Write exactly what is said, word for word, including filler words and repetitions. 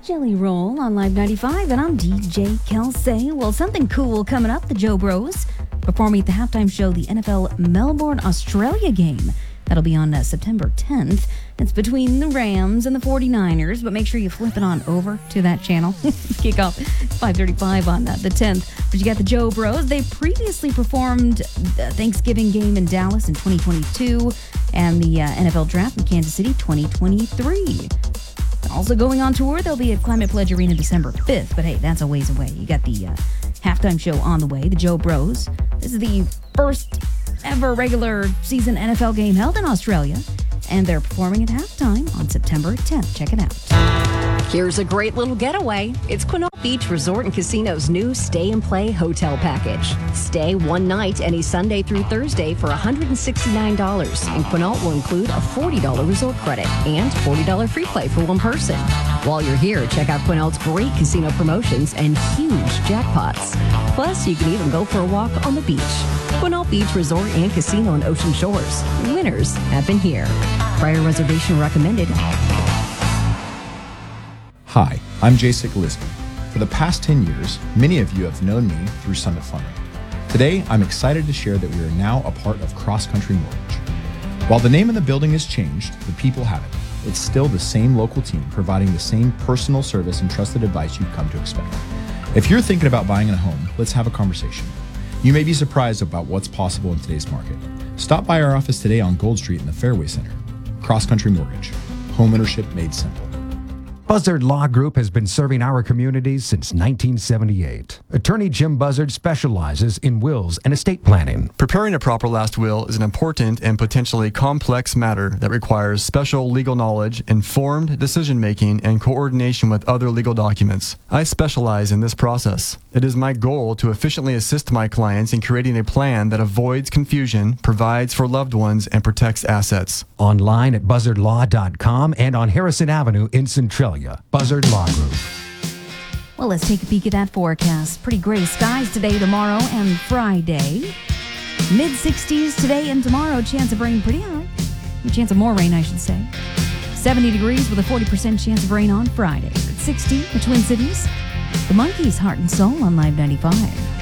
Jelly Roll on Live ninety-five, and I'm D J Kelsey. Well, something cool coming up. The Joe Bros performing at the halftime show, the N F L Melbourne, Australia game. That'll be on uh, September tenth. It's between the Rams and the forty-niners, but make sure you flip it on over to that channel. Kick off five thirty-five on uh, the tenth. But you got the Joe Bros. They previously performed the Thanksgiving game in Dallas in twenty twenty-two and the uh, N F L Draft in Kansas City twenty twenty-three. Also going on tour, they'll be at Climate Pledge Arena December fifth, but hey, that's a ways away. You got the uh, halftime show on the way, the Joe Bros. This is the first ever regular season N F L game held in Australia, and they're performing at halftime on September tenth. Check it out. Here's a great little getaway. It's Quinault Beach Resort and Casino's new Stay and Play hotel package. Stay one night any Sunday through Thursday for one hundred sixty-nine dollars, and Quinault will include a forty dollars resort credit and forty dollars free play for one person. While you're here, check out Quinault's great casino promotions and huge jackpots. Plus, you can even go for a walk on the beach. Quinault Beach Resort and Casino on Ocean Shores. Winners have been here. Prior reservation recommended. Hi, I'm Jacek Lisby. For the past ten years, many of you have known me through Summit Funding. Today, I'm excited to share that we are now a part of Cross Country Mortgage. While the name of the building has changed, the people haven't. It's still the same local team providing the same personal service and trusted advice you've come to expect. If you're thinking about buying a home, let's have a conversation. You may be surprised about what's possible in today's market. Stop by our office today on Gold Street in the Fairway Center. Cross Country Mortgage. Homeownership made simple. Buzzard Law Group has been serving our communities since nineteen seventy-eight. Attorney Jim Buzzard specializes in wills and estate planning. Preparing a proper last will is an important and potentially complex matter that requires special legal knowledge, informed decision-making, and coordination with other legal documents. I specialize in this process. It is my goal to efficiently assist my clients in creating a plan that avoids confusion, provides for loved ones, and protects assets. Online at buzzard law dot com and on Harrison Avenue in Centralia. Buzzard Law Group. Well, let's take a peek at that forecast. Pretty gray skies today, tomorrow, and Friday. mid sixties today and tomorrow. Chance of rain pretty high. A chance of more rain, I should say. seventy degrees with a forty percent chance of rain on Friday. At sixty, the Twin Cities. The Monkees, Heart and Soul on Live ninety-five.